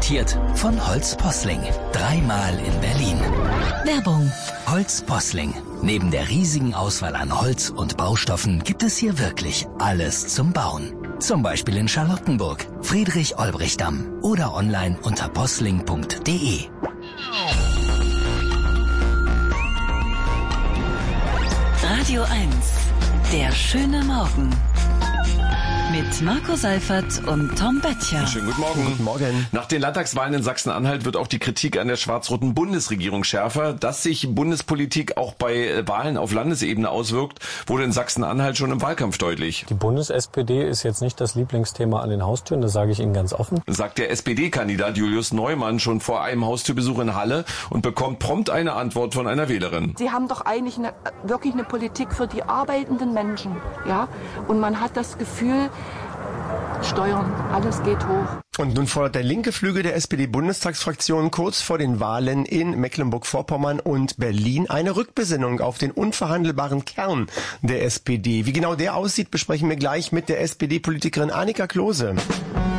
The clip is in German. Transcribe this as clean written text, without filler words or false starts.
Präsentiert von Holz Posling. 3-mal in Berlin. Werbung. Holz Posling. Neben der riesigen Auswahl an Holz und Baustoffen gibt es hier wirklich alles zum Bauen. Zum Beispiel in Charlottenburg, Friedrich-Olbrich-Damm oder online unter posling.de. Radio 1. Der schöne Morgen. Mit Marco Seifert und Tom Böttcher. Schönen guten Morgen. Guten Morgen. Nach den Landtagswahlen in Sachsen-Anhalt wird auch die Kritik an der schwarz-roten Bundesregierung schärfer. Dass sich Bundespolitik auch bei Wahlen auf Landesebene auswirkt, wurde in Sachsen-Anhalt schon im Wahlkampf deutlich. Die Bundes-SPD ist jetzt nicht das Lieblingsthema an den Haustüren, das sage ich Ihnen ganz offen. Sagt der SPD-Kandidat Julius Neumann schon vor einem Haustürbesuch in Halle und bekommt prompt eine Antwort von einer Wählerin. Sie haben doch eigentlich wirklich eine Politik für die arbeitenden Menschen, ja? Und man hat das Gefühl, Steuern, alles geht hoch. Und nun fordert der linke Flügel der SPD-Bundestagsfraktion kurz vor den Wahlen in Mecklenburg-Vorpommern und Berlin eine Rückbesinnung auf den unverhandelbaren Kern der SPD. Wie genau der aussieht, besprechen wir gleich mit der SPD-Politikerin Annika Klose.